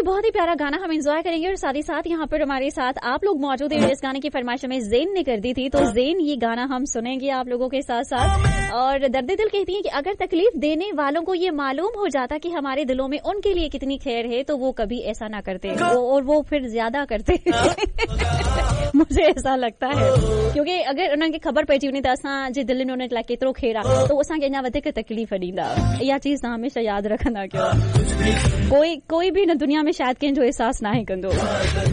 बहुत ही प्यारा गाना हम एंजॉय करेंगे और साथ ही साथ यहाँ पर हमारे साथ आप लोग मौजूद हैं। इस गाने की फरमाइश में ज़ेन ने कर दी थी, तो ज़ेन ये गाना हम सुनेंगे आप लोगों के साथ साथ। और दर्द दिल कहती है कि अगर तकलीफ देने वालों को ये मालूम हो जाता कि हमारे दिलों में उनके लिए कितनी खैर है तो वो कभी ऐसा ना करते, और वो फिर ज्यादा करते। मुझे ऐसा लगता है, क्योंकि अगर उन्हनि खबर पइजी वञे त असां जे दिल में उन लाइ केतिरो खैर आहे तो असांखे अञा वधीक तकलीफ़ ॾींदा। इहा चीज़ तव्हां हमेशह यादि रखंदा कयो। कोई बि हिन दुनिया में शायदि कंहिंजो एहसास नाहे कंदो।